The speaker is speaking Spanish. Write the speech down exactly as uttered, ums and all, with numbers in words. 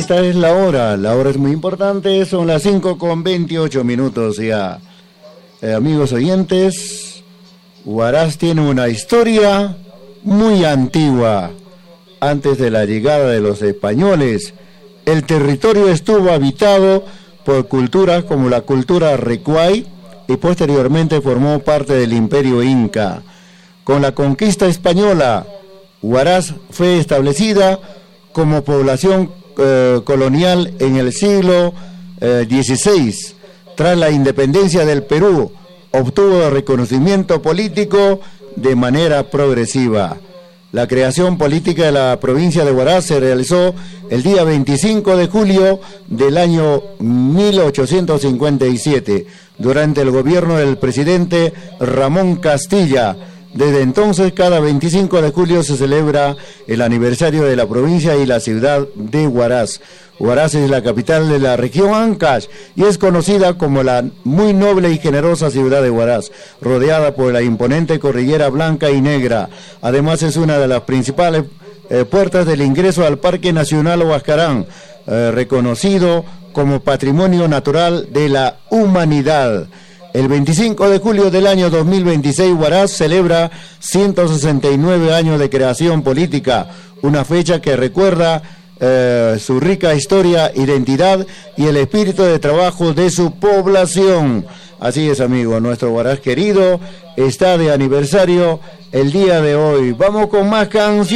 Esta es la hora, la hora es muy importante, son las cinco con veintiocho minutos ya. Eh, amigos oyentes, Huaraz tiene una historia muy antigua. Antes de la llegada de los españoles, el territorio estuvo habitado por culturas como la cultura Recuay y posteriormente formó parte del Imperio Inca. Con la conquista española, Huaraz fue establecida como población eh, colonial en el siglo eh, dieciséis. Tras la independencia del Perú, obtuvo reconocimiento político de manera progresiva. La creación política de la provincia de Huaraz se realizó el día veinticinco de julio del año mil ochocientos cincuenta y siete, durante el gobierno del presidente Ramón Castilla. Desde entonces, cada veinticinco de julio se celebra el aniversario de la provincia y la ciudad de Huaraz. Huaraz es la capital de la región Ancash y es conocida como la muy noble y generosa ciudad de Huaraz, rodeada por la imponente cordillera blanca y negra. Además, es una de las principales eh, puertas del ingreso al Parque Nacional Huascarán, eh, reconocido como Patrimonio Natural de la Humanidad. El veinticinco de julio del año dos mil veintiséis, Huaraz celebra ciento sesenta y nueve años de creación política, una fecha que recuerda eh, su rica historia, identidad y el espíritu de trabajo de su población. Así es, amigos, nuestro Huaraz querido está de aniversario el día de hoy. Vamos con más canciones.